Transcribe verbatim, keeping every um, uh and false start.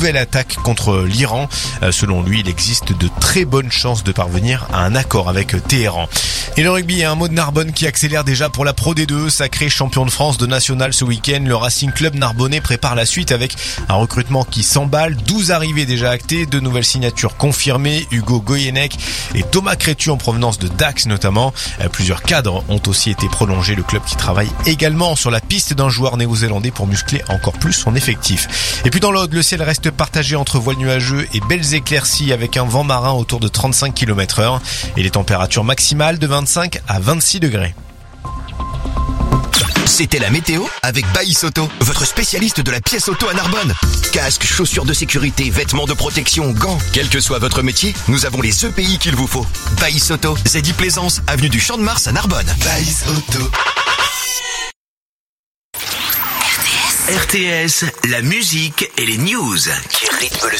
nouvelle attaque contre l'Iran. Selon lui, il existe de très bonnes chances de parvenir à un accord avec Téhéran. Et le rugby, un mot de Narbonne qui accélère déjà pour la Pro D deux. Sacré champion de France de national ce week-end, le Racing Club narbonnais prépare la suite avec un recrutement qui s'emballe. douze arrivées déjà actées, deux nouvelles signatures confirmées, Hugo Goyenek et Thomas Crétu en provenance de Dax notamment. Plusieurs cadres ont aussi été prolongés. Le club qui travaille également sur la piste d'un joueur néo-zélandais pour muscler encore plus son effectif. Et puis dans l'Aude, le ciel reste partagé entre voiles nuageux et belles éclaircies avec un vent marin autour de trente-cinq kilomètres heure et les températures maximales de vingt-cinq à vingt-six degrés. C'était la météo avec Baïs Auto, votre spécialiste de la pièce auto à Narbonne. Casque, chaussures de sécurité, vêtements de protection, gants. Quel que soit votre métier, nous avons les E P I qu'il vous faut. Baïs Auto, Zedi Plaisance, avenue du Champ de Mars à Narbonne. Baïs Auto. R T S, la musique et les news qui rythment le